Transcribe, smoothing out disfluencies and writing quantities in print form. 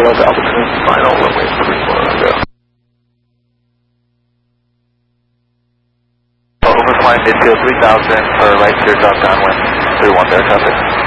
Delta altitude, final runway 31, go. Overflying midfield 3000 for right steer drop downwind, 31 there, traffic.